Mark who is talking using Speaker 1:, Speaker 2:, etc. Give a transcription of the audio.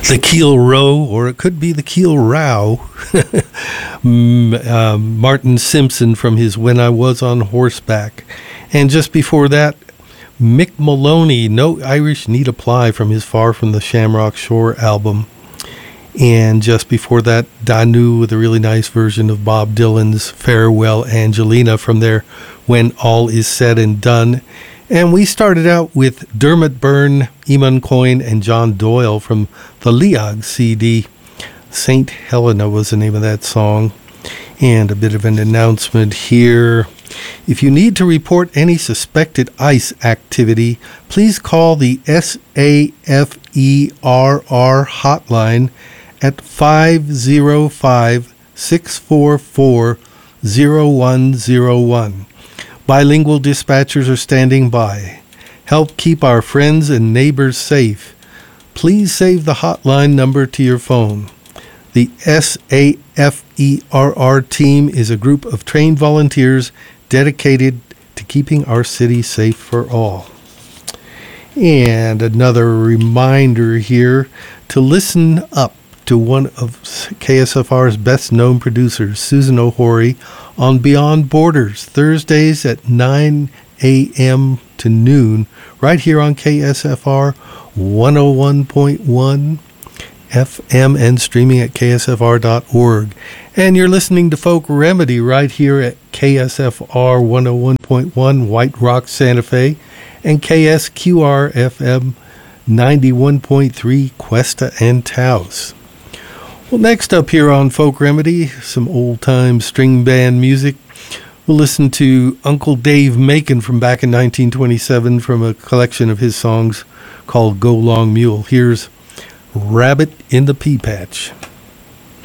Speaker 1: The Keel Row, or it could be the Keel Row. Martin Simpson from his When I Was on Horseback. And just before that, Mick Maloney, No Irish Need Apply from his Far From the Shamrock Shore album. And just before that, Danu with a really nice version of Bob Dylan's Farewell Angelina from their When All Is Said and Done. And we started out with Dermot Byrne, Eamon Coyne, and John Doyle from the Leog CD. St. Helena was the name of that song. And a bit of an announcement here. If you need to report any suspected ICE activity, please call the SAFERR hotline at 505-644-0101. Bilingual dispatchers are standing by. Help keep our friends and neighbors safe. Please save the hotline number to your phone. The SAFERR team is a group of trained volunteers dedicated to keeping our city safe for all. And another reminder here to listen up to one of KSFR's best-known producers, Susan O'Hory, on Beyond Borders, Thursdays at 9 a.m. to noon, right here on KSFR 101.1 FM and streaming at ksfr.org. And you're listening to Folk Remedy right here at KSFR 101.1 White Rock, Santa Fe, and KSQR FM 91.3 Cuesta and Taos. Well, next up here on Folk Remedy, some old-time string band music. We'll listen to Uncle Dave Macon from back in 1927 from a collection of his songs called Go Long Mule. Here's Rabbit in the Pea Patch.